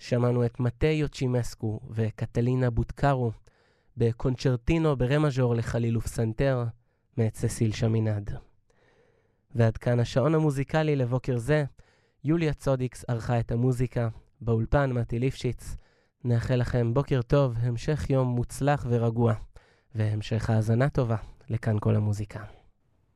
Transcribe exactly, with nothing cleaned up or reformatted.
שמענו את מתאו צ'ימסקו וקטלינה בוטקרו בקונצ'רטינו ברא מז'ור לחליל ופסנתר מאת ססיל שמינד. ועד כאן השעון המוזיקלי לבוקר זה. יוליה צודיקס ערכה את המוזיקה, באולפן מתי ליפשיץ. נאחל לכם בוקר טוב, המשך יום מוצלח ורגוע, והמשך האזנה טובה לכאן כל המוזיקה.